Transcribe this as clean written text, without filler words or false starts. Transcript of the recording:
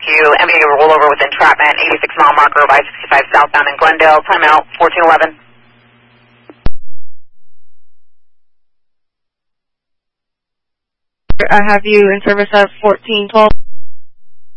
you. MVA rollover with entrapment, 86 mile marker, 565 southbound in Glendale. Timeout, 1411. I have you in service at 1412.